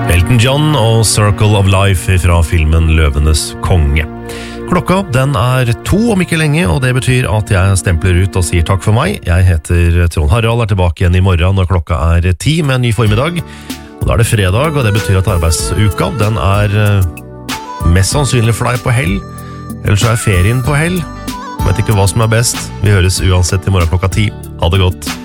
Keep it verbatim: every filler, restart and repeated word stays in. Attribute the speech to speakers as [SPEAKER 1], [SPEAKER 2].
[SPEAKER 1] Elton John og Circle of Life fra filmen Løvenes konge. Klokka den er to om ikke lenge, og det betyr at jeg stempler ut og sier takk for meg. Jeg heter Trond Harald, er tilbake igjen i morgen når klokka er ti med en ny formiddag. Og da er det fredag, og det betyr at arbeidsuka den er mest sannsynlig for deg på hell. Ellers så er ferien på hell. Jeg vet ikke hva som er best. Vi høres uansett i morgen klokka ti. Ha det godt.